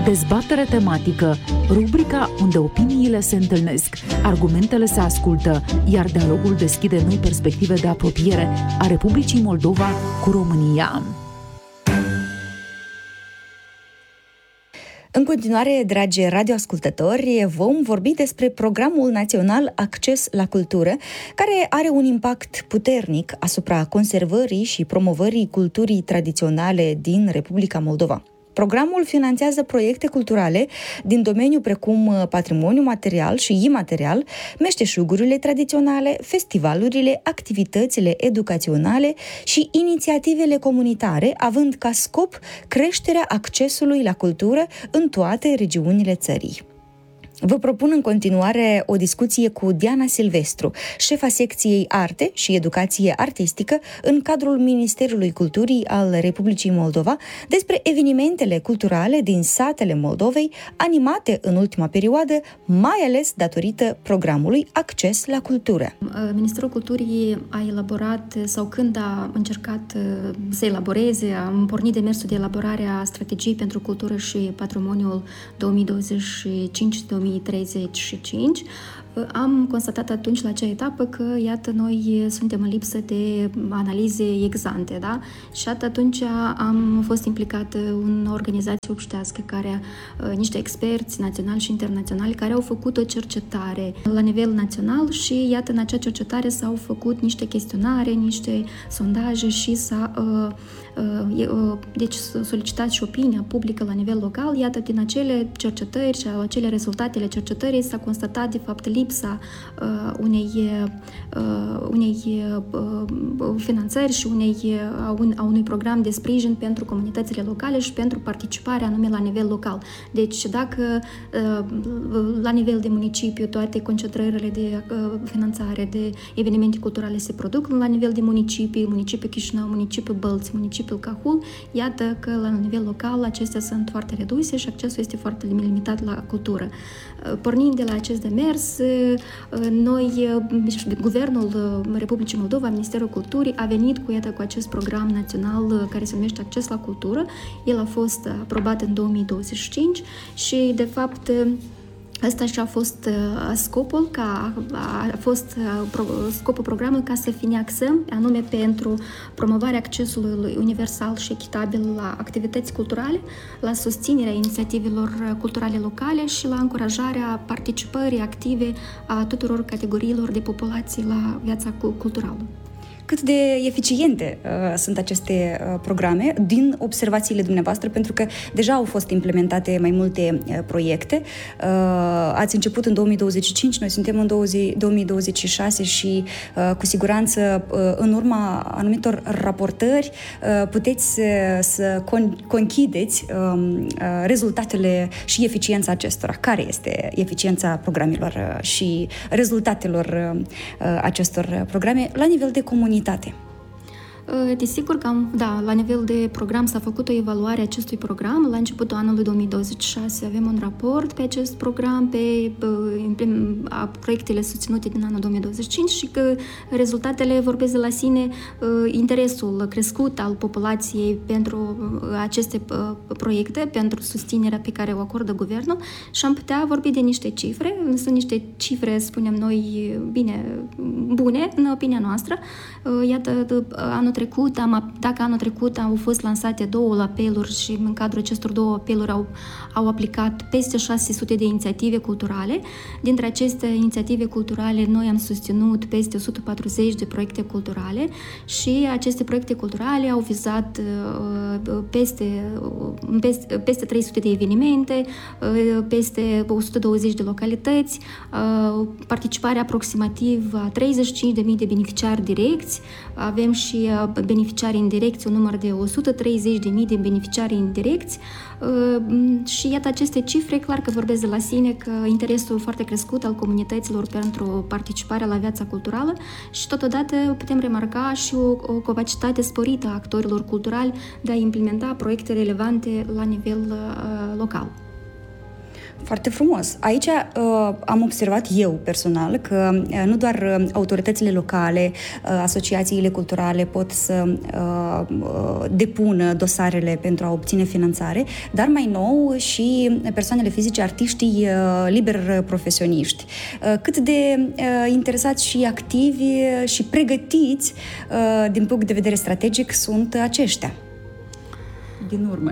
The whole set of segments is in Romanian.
Dezbatere tematică, rubrica unde opiniile se întâlnesc, argumentele se ascultă, iar dialogul deschide noi perspective de apropiere a Republicii Moldova cu România. În continuare, dragi radioascultători, vom vorbi despre Programul Național Acces la Cultură, care are un impact puternic asupra conservării și promovării culturii tradiționale din Republica Moldova. Programul finanțează proiecte culturale din domeniu precum patrimoniu material și imaterial, meșteșugurile tradiționale, festivalurile, activitățile educaționale și inițiativele comunitare, având ca scop creșterea accesului la cultură în toate regiunile țării. Vă propun în continuare o discuție cu Diana Silvestru, șefa secției Arte și Educație Artistică în cadrul Ministerului Culturii al Republicii Moldova, despre evenimentele culturale din satele Moldovei, animate în ultima perioadă, mai ales datorită programului Acces la Cultură. Ministerul Culturii a elaborat, sau când a încercat să elaboreze, a pornit demersul de elaborare a strategiei pentru cultură și patrimoniul 2025-2035, am constatat atunci la acea etapă că, iată, noi suntem în lipsă de analize ex-ante, da? Și atunci am fost implicată în o organizație obștească care, niște experți naționali și internaționali care au făcut o cercetare la nivel național și, iată, în acea cercetare s-au făcut niște chestionare, niște sondaje și deci solicitați și opinia publică la nivel local. Iată, din acele cercetări și acele rezultatele cercetării s-a constatat, de fapt, lipsa unei finanțări și a unui program de sprijin pentru comunitățile locale și pentru participarea anume la nivel local. Deci, dacă la nivel de municipiu toate concentrările de finanțare de evenimente culturale se produc la nivel de municipiul Chișinău, municipiul Bălți, municipiul Cahul, iată că la nivel local acestea sunt foarte reduse și accesul este foarte limitat la cultură. Pornind de la acest demers, noi, Guvernul Republicii Moldova, Ministerul Culturii, a venit cu acest program național care se numește Acces la Cultură. El a fost aprobat în 2025 și, de fapt, ăsta și a fost scopul, scopul programului ca să finaxăm anume pentru promovarea accesului universal și echitabil la activități culturale, la susținerea inițiativelor culturale locale și la încurajarea participării active a tuturor categoriilor de populație la viața culturală. Cât de eficiente sunt aceste programe din observațiile dumneavoastră, pentru că deja au fost implementate mai multe proiecte. Ați început în 2025, noi suntem în 2026 și cu siguranță în urma anumitor raportări puteți să conchideți rezultatele și eficiența acestora. Care este eficiența programelor și rezultatelor acestor programe la nivel de comunitate? Desigur că la nivel de program s-a făcut o evaluare a acestui program. La începutul anului 2026 avem un raport pe acest program, pe proiectele susținute din anul 2025 și că rezultatele vorbesc de la sine, interesul crescut al populației pentru aceste proiecte, pentru susținerea pe care o acordă guvernul și am putea vorbi de niște cifre. Sunt niște cifre, spunem noi, bune în opinia noastră. Iată, dacă anul trecut au fost lansate 2 apeluri și în cadrul acestor 2 apeluri au aplicat peste 600 de inițiative culturale. Dintre aceste inițiative culturale noi am susținut peste 140 de proiecte culturale și aceste proiecte culturale au vizat peste 300 de evenimente, peste 120 de localități, participarea aproximativ a 35.000 de beneficiari direcți. Avem și beneficiari indirecți, un număr de 130.000 de beneficiari indirecți și iată aceste cifre, clar că vorbesc de la sine că interesul foarte crescut al comunităților pentru participarea la viața culturală și totodată putem remarca și o capacitate sporită a actorilor culturali de a implementa proiecte relevante la nivel local. Foarte frumos. Aici am observat eu personal că nu doar autoritățile locale, asociațiile culturale pot să depună dosarele pentru a obține finanțare, dar mai nou și persoanele fizice, artiștii liber profesioniști. Cât de interesați și activi și pregătiți din punct de vedere strategic sunt aceștia din urmă?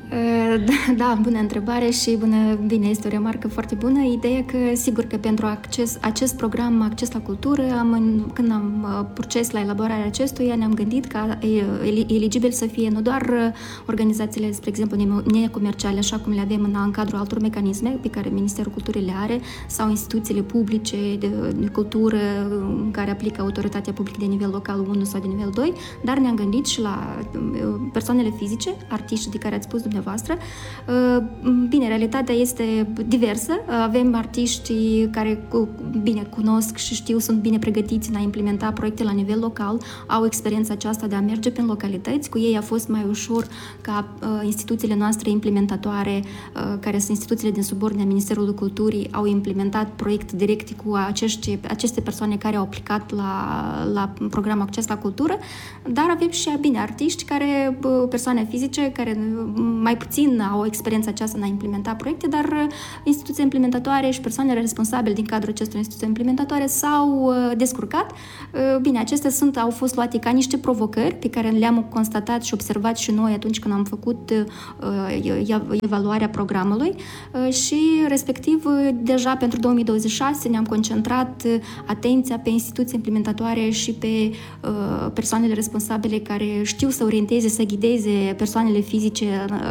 Da, bună întrebare și bine, este o remarcă foarte bună. Ideea că, sigur că pentru acest program, Acces la Cultură, când am proces la elaborarea acestuia, ne-am gândit ca eligibil să fie nu doar organizațiile, spre exemplu, necomerciale, așa cum le avem în cadrul altor mecanisme pe care Ministerul Culturii le are, sau instituțiile publice de cultură care aplică autoritatea publică de nivel local 1 sau de nivel 2, dar ne-am gândit și la persoanele fizice, artiști de care ați spus dumneavoastră. Bine, realitatea este diversă. Avem artiști care bine cunosc și știu, sunt bine pregătiți în a implementa proiecte la nivel local, au experiența aceasta de a merge prin localități. Cu ei a fost mai ușor ca instituțiile noastre implementatoare, care sunt instituțiile din subordinea Ministerului Culturii, au implementat proiecte directe cu aceste persoane care au aplicat la programul Acces la Cultură, dar avem și, bine, artiști care, persoane fizice, care mai puțin au experiența aceasta în a implementa proiecte, dar instituțiile implementatoare și persoanele responsabile din cadrul acestor instituții implementatoare s-au descurcat. Bine, acestea au fost luate ca niște provocări pe care le-am constatat și observat și noi atunci când am făcut evaluarea programului și, respectiv, deja pentru 2026 ne-am concentrat atenția pe instituții implementatoare și pe persoanele responsabile care știu să orienteze, să ghideze persoanele fizice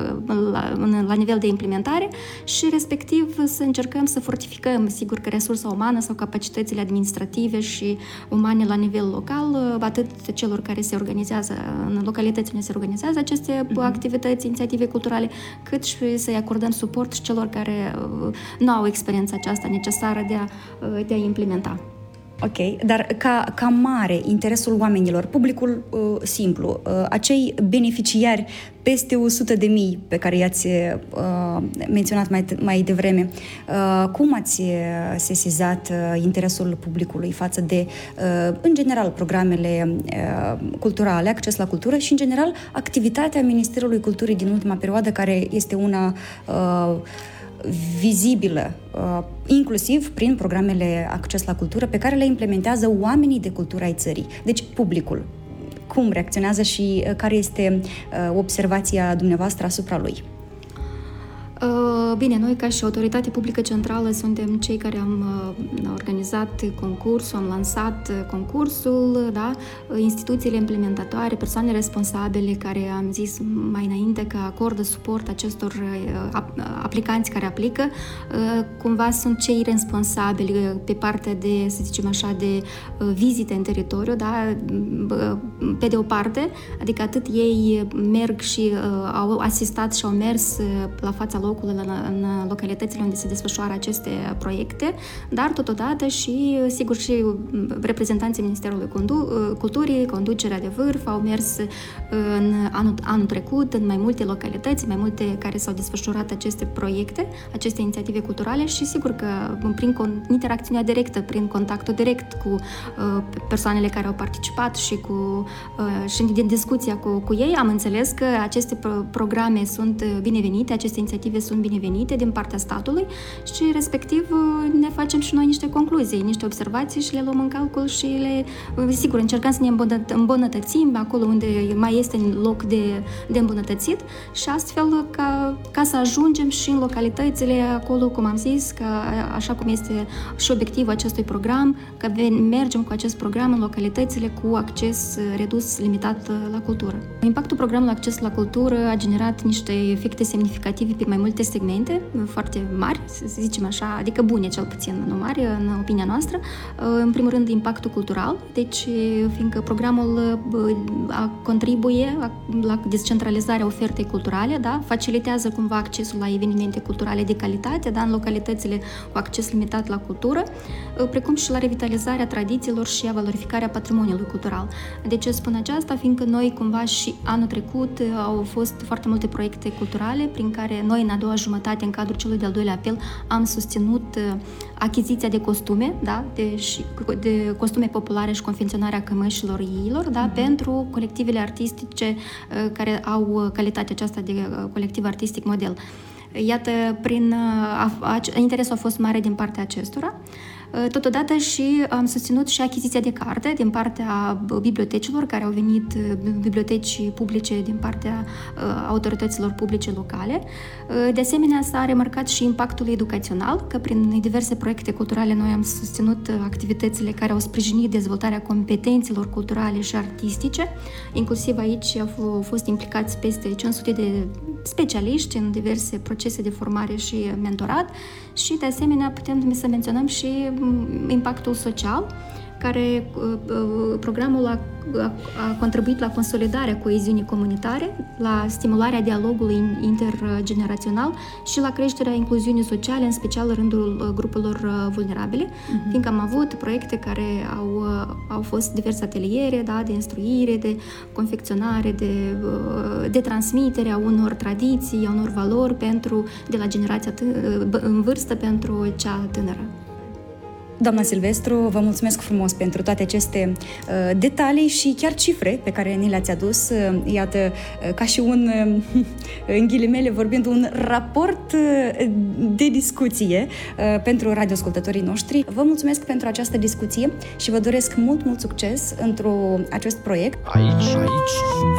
la nivel de implementare și, respectiv, să încercăm să fortificăm, sigur că resursa umană sau capacitățile administrative și umane la nivel local, atât celor care se organizează în localitățile unde se organizează aceste activități, inițiative culturale, cât și să-i acordăm suport și celor care nu au experiența aceasta necesară de a implementa. Ok, dar ca mare, interesul oamenilor, publicul simplu, acei beneficiari peste 100.000 pe care i-ați menționat mai devreme, cum ați sesizat interesul publicului față de, în general, programele culturale, Acces la Cultură și, în general, activitatea Ministerului Culturii din ultima perioadă, care este una vizibilă, inclusiv prin programele Acces la Cultură pe care le implementează oamenii de cultură ai țării. Deci, publicul, cum reacționează și care este observația dumneavoastră asupra lui? Bine, noi ca și autoritate publică centrală suntem cei care am organizat concursul, am lansat concursul, da? Instituțiile implementatoare, persoanele responsabile care am zis mai înainte că acordă suport acestor aplicanți care aplică, cumva sunt cei responsabili pe partea de, să zicem așa, de vizite în teritoriu, da? Pe de o parte, adică atât ei merg și au asistat și au mers la fața locului în localitățile unde se desfășoară aceste proiecte, dar totodată și, sigur, și reprezentanții Ministerului Culturii, conducerea de vârf, au mers în anul trecut în mai multe localități, mai multe care s-au desfășurat aceste proiecte, aceste inițiative culturale și, sigur că prin interacțiunea directă, prin contactul direct cu persoanele care au participat și din discuția cu ei, am înțeles că aceste programe sunt binevenite, aceste inițiative sunt binevenite din partea statului și, respectiv, ne facem și noi niște concluzii, niște observații și le luăm în calcul și sigur, încercăm să ne îmbunătățim acolo unde mai este loc de îmbunătățit și astfel ca să ajungem și în localitățile acolo, cum am zis, că așa cum este și obiectivul acestui program, că mergem cu acest program în localitățile cu acces redus, limitat la cultură. Impactul programului Acces la Cultură a generat niște efecte semnificative pe mai multe segmente, foarte mari, să zicem așa, adică bune cel puțin, nu mari, în opinia noastră. În primul rând, impactul cultural, deci fiindcă programul contribuie la descentralizarea ofertei culturale, da, facilitează cumva promova accesul la evenimente culturale de calitate, în localitățile cu acces limitat la cultură, precum și la revitalizarea tradițiilor și a valorificarea patrimoniului cultural. De ce spun aceasta? Fiindcă noi, cumva, și anul trecut au fost foarte multe proiecte culturale prin care noi, în a doua jumătate, în cadrul celui de-al doilea apel, am susținut achiziția de costume, de costume populare și confecționarea cămășilor iilor, pentru colectivele artistice care au calitatea aceasta de colectiv artistic model. Iată, interesul a fost mare din partea acestora. Totodată și am susținut și achiziția de carte din partea bibliotecilor, care au venit biblioteci publice din partea autorităților publice locale. De asemenea, s-a remarcat și impactul educațional, că prin diverse proiecte culturale noi am susținut activitățile care au sprijinit dezvoltarea competențelor culturale și artistice. Inclusiv aici au fost implicați peste 500 de specialiști în diverse procese de formare și mentorat și, de asemenea, putem să menționăm și impactul social, care programul a contribuit la consolidarea coeziunii comunitare, la stimularea dialogului intergenerațional și la creșterea incluziunii sociale, în special în rândul grupurilor vulnerabile, fiindcă am avut proiecte care au fost diverse ateliere, de instruire, de confecționare, de transmitere a unor tradiții, a unor valori de la generația în vârstă pentru cea tânără. Doamna Silvestru, vă mulțumesc frumos pentru toate aceste detalii și chiar cifre pe care ni le-ați adus. Iată, ca și în ghilimele vorbind, un raport de discuție pentru radioascultătorii noștri. Vă mulțumesc pentru această discuție și vă doresc mult succes într-acest proiect. Aici